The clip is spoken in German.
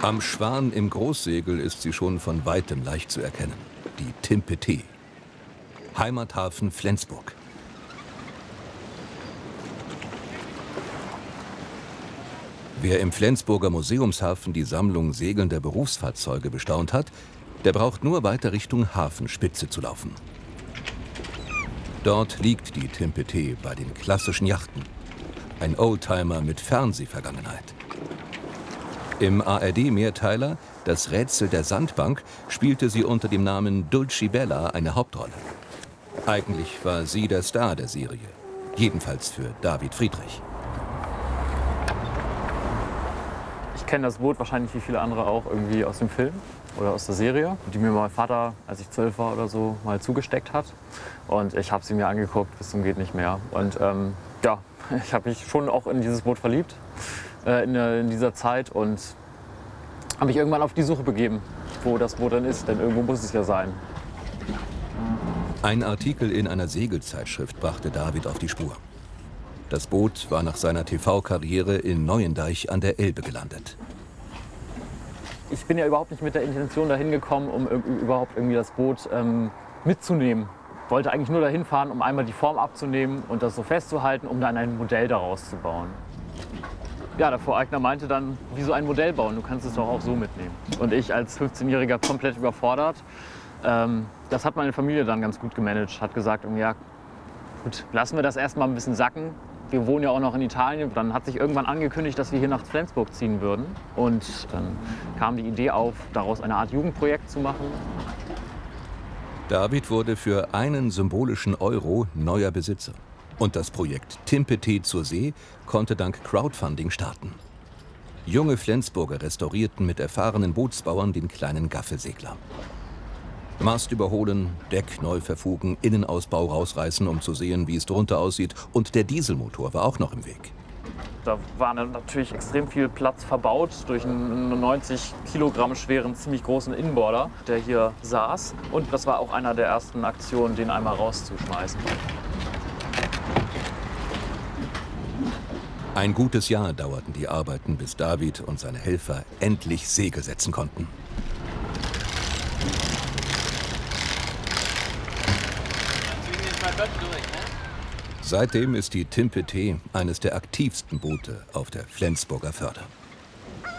Am Schwan im Großsegel ist sie schon von weitem leicht zu erkennen. Die Timpe T. Heimathafen Flensburg. Wer im Flensburger Museumshafen die Sammlung segelnder Berufsfahrzeuge bestaunt hat, der braucht nur weiter Richtung Hafenspitze zu laufen. Dort liegt die Timpe T bei den klassischen Yachten. Ein Oldtimer mit Fernsehvergangenheit. Im ARD-Mehrteiler Das Rätsel der Sandbank spielte sie unter dem Namen Dulcibella eine Hauptrolle. Eigentlich war sie der Star der Serie, jedenfalls für David Friedrich. Ich kenne das Boot wahrscheinlich wie viele andere auch irgendwie aus dem Film oder aus der Serie, die mir mein Vater, als ich 12 war oder so, mal zugesteckt hat. Und ich habe sie mir angeguckt, bis zum geht nicht mehr. Und ja, ich habe mich schon auch in dieses Boot verliebt in dieser Zeit und habe mich irgendwann auf die Suche begeben, wo das Boot dann ist, denn irgendwo muss es ja sein. Ein Artikel in einer Segelzeitschrift brachte David auf die Spur. Das Boot war nach seiner TV-Karriere in Neuendeich an der Elbe gelandet. Ich bin ja überhaupt nicht mit der Intention dahin gekommen, um überhaupt irgendwie das Boot mitzunehmen. Ich wollte eigentlich nur dahin fahren, um einmal die Form abzunehmen und das so festzuhalten, um dann ein Modell daraus zu bauen. Ja, der Voreigner meinte dann, wie so ein Modell bauen, du kannst es doch auch so mitnehmen. Und ich als 15-Jähriger komplett überfordert. Das hat meine Familie dann ganz gut gemanagt, hat gesagt, ja gut, lassen wir das erstmal ein bisschen sacken. Wir wohnen ja auch noch in Italien. Dann hat sich irgendwann angekündigt, dass wir hier nach Flensburg ziehen würden. Und dann kam die Idee auf, daraus eine Art Jugendprojekt zu machen. David wurde für einen symbolischen Euro neuer Besitzer. Und das Projekt Timpe T zur See konnte dank Crowdfunding starten. Junge Flensburger restaurierten mit erfahrenen Bootsbauern den kleinen Gaffelsegler. Mast überholen, Deck neu verfugen, Innenausbau rausreißen, um zu sehen, wie es drunter aussieht. Und der Dieselmotor war auch noch im Weg. Da war natürlich extrem viel Platz verbaut durch einen 90 Kilogramm schweren, ziemlich großen Inboarder, der hier saß. Und das war auch einer der ersten Aktionen, den einmal rauszuschmeißen. Ein gutes Jahr dauerten die Arbeiten, bis David und seine Helfer endlich Segel setzen konnten. Seitdem ist die Timpe T eines der aktivsten Boote auf der Flensburger Förde.